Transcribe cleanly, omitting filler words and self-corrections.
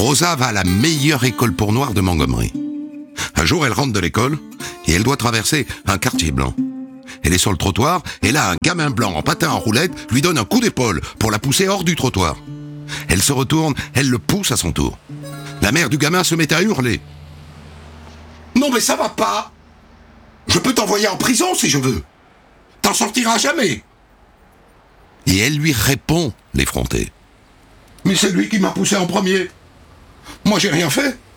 Rosa va à la meilleure école pour noirs de Montgomery. Un jour, elle rentre de l'école et elle doit traverser un quartier blanc. Elle est sur le trottoir et là, un gamin blanc en patin en roulette lui donne un coup d'épaule pour la pousser hors du trottoir. Elle se retourne, elle le pousse à son tour. La mère du gamin se met à hurler. « Non mais ça va pas! Je peux t'envoyer en prison si je veux! T'en sortiras jamais !» Et elle lui répond, l'effrontée. « Mais c'est lui qui m'a poussé en premier. Moi j'ai rien fait.